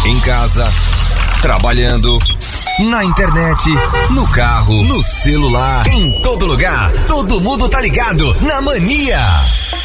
Em casa, trabalhando, na internet, no carro, no celular, em todo lugar, todo mundo tá ligado na Mania.